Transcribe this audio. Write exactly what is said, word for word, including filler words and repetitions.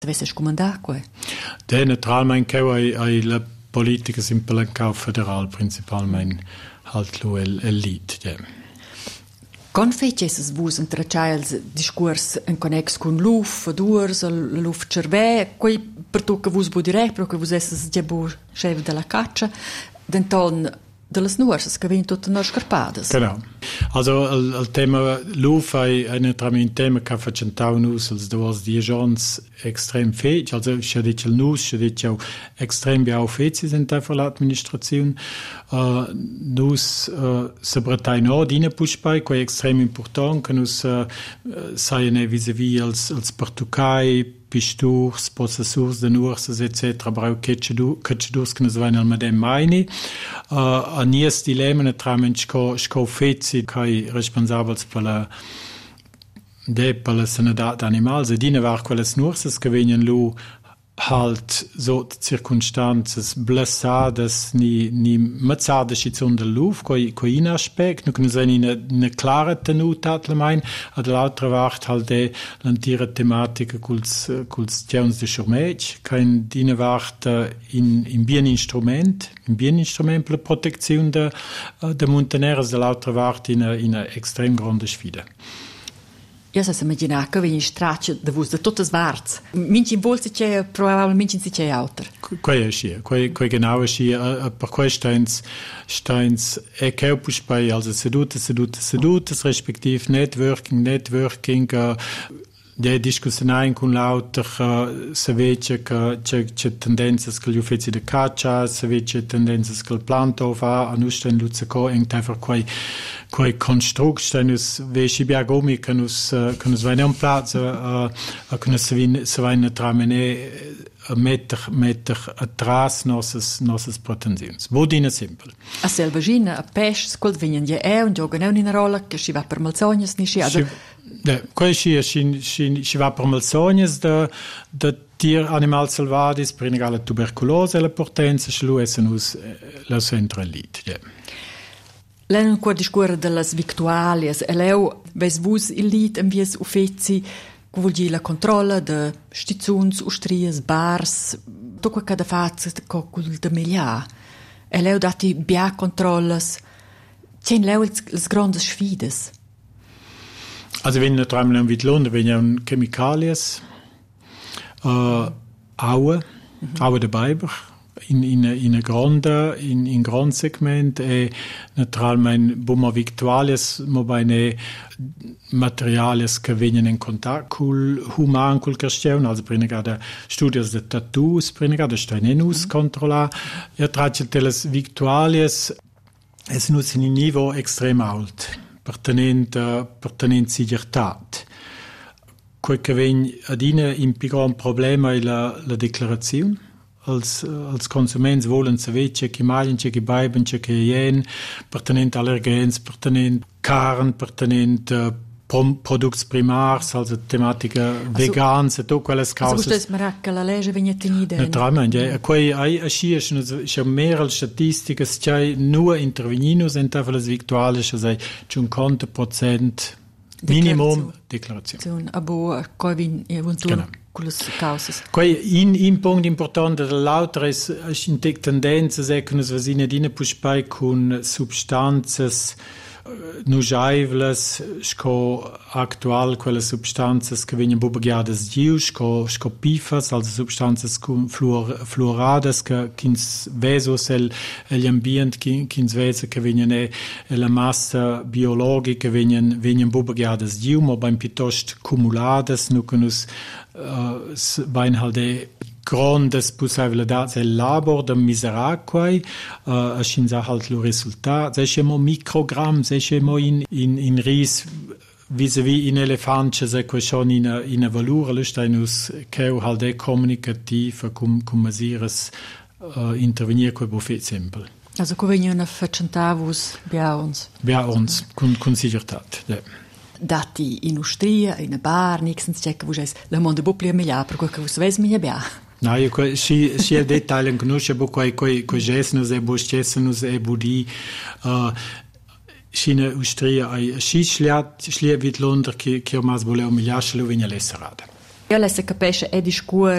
Deve scomandare qua. De naturalmente che ai, ai la politica simple federal principalmente halt lo el, el lit. Yeah. Con fece vus intracciai els discurs in connex con l'U F, d'Urs, l'U F Cervé, quei per tu che vus bu direct, però che vus esses gebu chef della caccia, denton delle nuorses che vengono tutte non scarpades. Genau. Also il, il tema l'U F è, è naturalmente un tema che facciamo nus als duas diejans extrem fähig. Also ich hätte dicho nus, ich hätte dicho extrem bien fähig sind für l'administration. Uh, nus uh, soprattutto no dine pushpai, che è extrem important, che nus uh, saien vis-à-vis als als Portugai pisturs, possessurs de nurses, et cetera. Aber auch ketschedurs che nus vain al medem maini. Uh, a nies dilemma naturalmente sco sco fezi kai responsabels per la de per la sanità animals e dine var quelles nurses che venien lu halt so circunstances blessades ni ni mazzade schizun del luf coi coi in aspect nu können in eine klare tenuta mein ad l'altra vart halt de l'antira tematica culs culs tjauns de chomage kein dine vart in in bien instrument in bien instrument per la protezione de de montaneres de l'altra vart in in eine extrem grande sfida. Io so immaginar che veni straccia de vus de tuttes varts. Minci in volse c'è probabilmente in c'è alter. Quei è schi, quei quei genau schi per quei steins steins e che bei also sedute sedute sedute respektiv networking networking uh, de discussione con l'auter uh, se vece che c'è c'è tendenze che gli uffici de caccia, se vece tendenze che il planto fa a nusten luzeco in tefer quei quei constructionus veci biagomi che nus che nus vain un platz a che nus vin se vain tramene a metter metter atras nosses nosses pretensions. Vodina simpel. A selvagina a pes scol vinen je e un gioco in una rolla che si va per malsognes ni si ad. De, quei si si si si va per malsognes de de tier animal salvadis per inegale tuberculose la potenza slu essen us la centralit. Yeah. L'hanno qua discorre delle victualias e leu ves vus il lit en vies uffici che vuol dire la controlla de stizuns, ustries, bars, tutto quel che da fazza con quel de miglià. E leu dati bia controllas. C'en leu le grandi sfides. Also wenn wir dreimal in Witlund, wenn ja un Chemikalies, uh, Aue, mhm. Aue de Biber, in in in a grande in in grand segment e naturalmente buma victualies mo bene materiales che vengono in contatto col human col question also prenegada studios de tattoos prenegada steinenus controlla e tracce teles victualies es nus in un niveau extrem alt pertenent pertenent sigertat quel che ven adine in più gran problema è la la declarazione als als consuments wollen se vece che malin che che baiben che che jen pertenent allergens pertenent karen pertenent uh, products primars also tematica vegans e to quelles causes. Also das maracca la legge vegna tenida. Naturalmente, ja, quei ai asci schon mehr statistiche c'è nur intervenino sind einfach das victuale sei cinquanta prozent minimum deklarazione. Abo covid eventuell quelle causes. Quei in in punto importante dell'altra è in tendenza se che nos vasine dine pushpai con substanzas nujaivelas sco actual quelle substanzas che vengono bubagiadas giu sco sco pifas also substanzas con fluor fluoradas che kins vesos el el ambient kins vese che vengono la massa biologica vengono vengono bubagiadas giu ma beim piuttosto cumuladas nu che nos uh, vain halde grandes possibilidades el labor de miseraquai uh, a scinza halt lo resultat se mo microgram se mo in in in ris vis-à-vis in elefante se que schon in in valura lo steinus che halt comunicativ cum cum masires uh, intervenir co bofet simpel. Also co vengono facentavus biauns biauns con con sigertat. Yeah. Dati in Austria, in a bar, nixens check vus la mondo buplia meglio per quel che vus ves meglio bia. No, io si si il dettaglio non conosce bo quei quei quei gesnos e bo stessenus e budi uh, in Austria ai si schliat schliat vit Londra che che mas voleu meglio lo vigna lesserada. Io lesse capisce è discuor